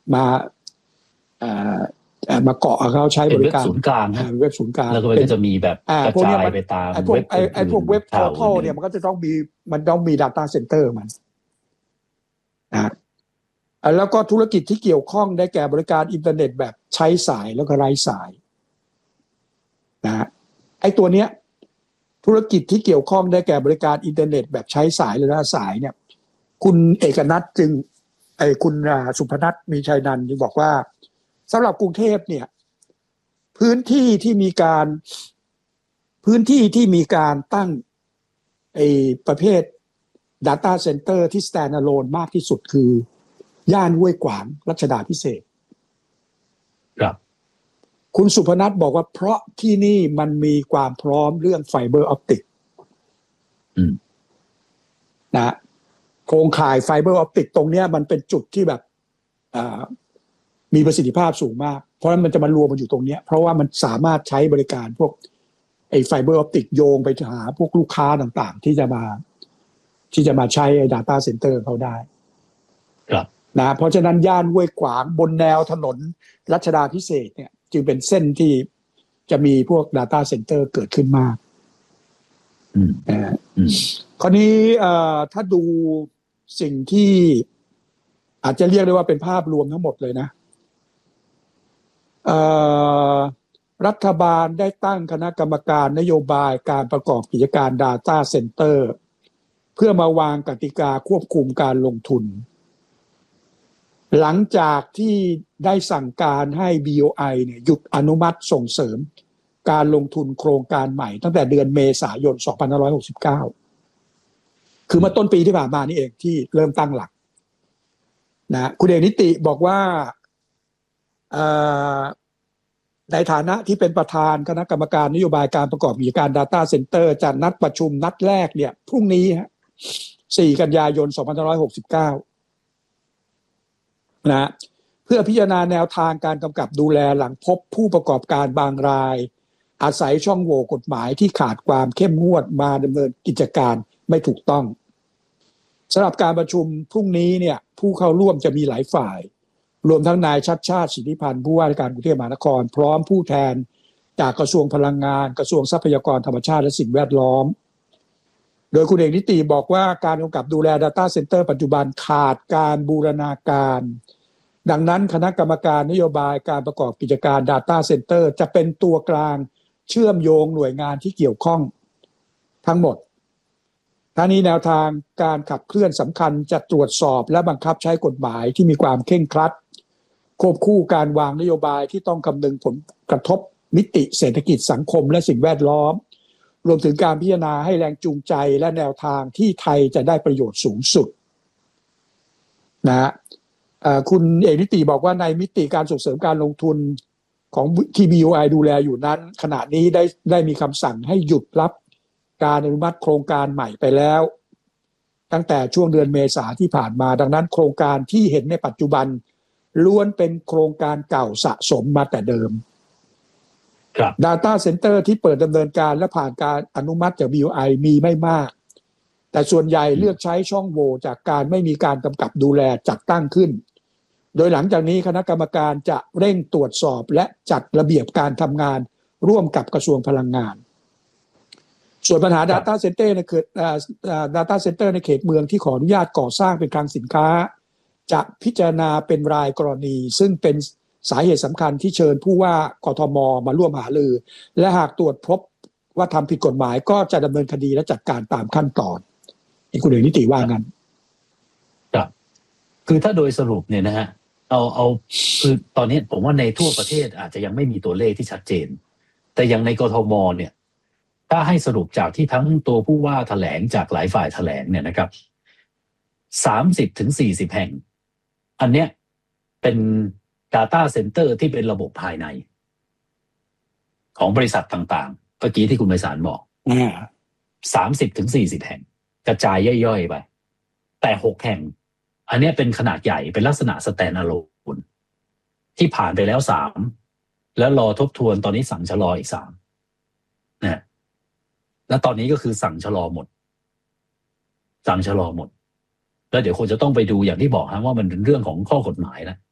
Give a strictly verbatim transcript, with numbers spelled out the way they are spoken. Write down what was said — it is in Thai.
มามาเกาะเขาใช้บริการเป็นเว็บศูนย์กลางเว็บศูนย์กลางแล้วก็มันก็จะมีแบบกระจายไปตามไอ้พวกไอ้ไอ้พวกเว็บพอร์ทัลเนี่ยมันก็จะต้องมีมันต้องมี data center มันนะแล้วก็ธุรกิจที่เกี่ยวข้องได้แก่บริการอินเทอร์เน็ตแบบใช้สายแล้วก็ไร้สายนะไอ้ตัวเนี้ยธุรกิจที่เกี่ยวข้องได้แก่บริการอินเทอร์เน็ตแบบใช้สายหรือไร้สายเนี่ยคุณเอกนัทจึงไอ้คุณสุพนัทมีชัยนันท์จึงบอกว่าสำหรับกรุงเทพเนี่ยพื้นที่ที่มีการพื้นที่ที่มีการตั้งไอ้ประเภท data center ที่ stand alone มากที่สุดคือย่านห้วยขวางรัชดาภิเษกครับคุณสุพนัทบอกว่าเพราะที่นี่มันมีความพร้อมเรื่องไฟเบอร์ออปติกนะโครงข่ายไฟเบอร์ออปติกตรงเนี้ยมันเป็นจุดที่แบบมีประสิทธิภาพสูงมากเพราะฉะนั้นมันจะมารวมมันอยู่ตรงนี้เพราะว่ามันสามารถใช้บริการพวกไอ้ไฟเบอร์ออปติกโยงไปหาพวกลูกค้าต่างๆที่จะมาที่จะมาใช้ไอ้ data center เขาได้ครับนะเพราะฉะนั้นย่านห้วยขวางบนแนวถนนรัชดาภิเษกเนี่ยจึงเป็นเส้นที่จะมีพวก data center เกิดขึ้นมากอืมอ่าคราวนี้เอ่อถ้าดูสิ่งที่อาจจะเรียกได้ว่าเป็นภาพรวมทั้งหมดเลยนะรัฐบาลได้ตั้งคณะกรรมการนโยบายการประกอบกิจการ Data Center เพื่อมาวางกติกาควบคุมการลงทุนหลังจากที่ได้สั่งการให้ บี โอ ไอ เนี่ยหยุดอนุมัติส่งเสริมการลงทุนโครงการใหม่ตั้งแต่เดือนเมษายนสองพันห้าร้อยหกสิบเก้าคือเมื่อต้นปีที่ผ่านมานี่เองที่เริ่มตั้งหลักนะคุณเอกนิติบอกว่าในฐานะที่เป็นประธานคณะกรรมการนโยบายการประกอบกิจการ Data Center จะนัดประชุมนัดแรกเนี่ยพรุ่งนี้ฮะสี่กันยายนสองพันห้าร้อยหกสิบเก้านะเพื่อพิจารณาแนวทางการกำกับดูแลหลังพบผู้ประกอบการบางรายอาศัยช่องโหว่กฎหมายที่ขาดความเข้มงวดมาดำเนินกิจการไม่ถูกต้องสำหรับการประชุมพรุ่งนี้เนี่ยผู้เข้าร่วมจะมีหลายฝ่ายรวมทั้งนายชัชชาติสิทธิพันธ์ผู้ว่าราชการกรุงเทพมหานครพร้อมผู้แทนจากกระทรวงพลังงานกระทรวงทรัพยากรธรรมชาติและสิ่งแวดล้อมโดยคุณเอกนิติบอกว่าการกำกับดูแล Data Center ปัจจุบันขาดการบูรณาการดังนั้นคณะกรรมการนโยบายการประกอบกิจการ Data Center จะเป็นตัวกลางเชื่อมโยงหน่วยงานที่เกี่ยวข้องทั้งหมดทั้งนี้แนวทางการขับเคลื่อนสำคัญจะตรวจสอบและบังคับใช้กฎหมายที่มีความเคร่งครัดควบคู่การวางนโยบายที่ต้องคำนึงผลกระทบมิติเศรษฐกิจสังคมและสิ่งแวดล้อมรวมถึงการพิจารณาให้แรงจูงใจและแนวทางที่ไทยจะได้ประโยชน์สูงสุดนะคุณเอกนิติบอกว่าในมิติการส่งเสริมการลงทุนของที่ บี โอ ไอ ดูแลอยู่นั้นขณะนี้ได้ได้มีคำสั่งให้หยุดรับการอนุมัติโครงการใหม่ไปแล้วตั้งแต่ช่วงเดือนเมษาที่ผ่านมาดังนั้นโครงการที่เห็นในปัจจุบันล้วนเป็นโครงการเก่าสะสมมาแต่เดิมครับ Data Center ที่เปิดดำเนินการและผ่านการอนุมัติจาก บี โอ ไอ มีไม่มากแต่ส่วนใหญ่เลือกใช้ช่องโหว่จากการไม่มีการกำกับดูแลจัดตั้งขึ้นโดยหลังจากนี้คณะกรรมการจะเร่งตรวจสอบและจัดระเบียบการทำงานร่วมกับกระทรวงพลังงานส่วนปัญหา Data Center ในเขต Data Center ในเขตเมืองที่ขออนุญาตก่อสร้างเป็นคลังสินค้าจะพิจารณาเป็นรายกรณีซึ่งเป็นสาเหตุสำคัญที่เชิญผู้ว่ากทม.มาร่วมหารือและหากตรวจพบว่าทำผิดกฎหมายก็จะดำเนินคดีและจัดการตามขั้นตอนนี่คุณเอกนิติว่างั้นครับคือถ้าโดยสรุปเนี่ยนะฮะเอาเอาคือตอนนี้ผมว่าในทั่วประเทศอาจจะยังไม่มีตัวเลขที่ชัดเจนแต่อย่างในกทม.เนี่ยถ้าให้สรุปจากที่ทั้งตัวผู้ว่าแถลงจากหลายฝ่ายแถลงเนี่ยนะครับสามสิบถึงสี่สิบแห่งอันเนี้ยเป็น data center ที่เป็นระบบภายในของบริษัทต่างๆเมื่อกี้ที่คุณไพศาลบอกสามสิบถึงสี่สิบแห่งกระจายย่อยๆไปแต่หกแห่งอันนี้เป็นขนาดใหญ่เป็นลักษณะ stand alone ที่ผ่านไปแล้วสามแล้วรอทบทวนตอนนี้สั่งชะลออีกสามนะแล้วตอนนี้ก็คือสั่งชะลอหมดสั่งชะลอหมดแล้วเดี๋ยวคงจะต้องไปดูอย่างที่บอกฮะว่ามันเป็นเรื่องของข้อกฎหมายนะ